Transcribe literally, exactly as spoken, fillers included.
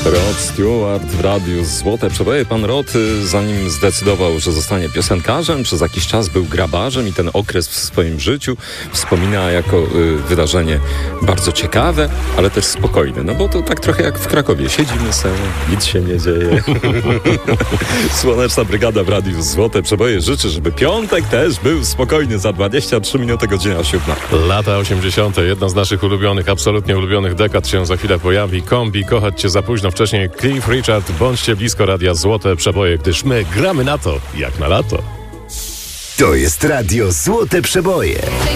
Rod Stewart w radiu Złote Przeboje. Pan Rod, zanim zdecydował, że zostanie piosenkarzem, przez jakiś czas był grabarzem i ten okres w swoim życiu wspomina jako y, wydarzenie bardzo ciekawe, ale też spokojne. No bo to tak trochę jak w Krakowie. Siedzimy sobie, nic się nie dzieje. Słoneczna Brygada w radiu Złote Przeboje życzy, żeby piątek też był spokojny. Za dwadzieścia trzy minuty godzina siódma. Lata osiemdziesiąte. Jedna z naszych ulubionych, absolutnie ulubionych dekad się za chwilę pojawi. Kombi, kochać cię za późno. Wcześniej Cliff Richard. Bądźcie blisko radia Złote Przeboje, gdyż my gramy na to, jak na lato. To jest radio Złote Przeboje.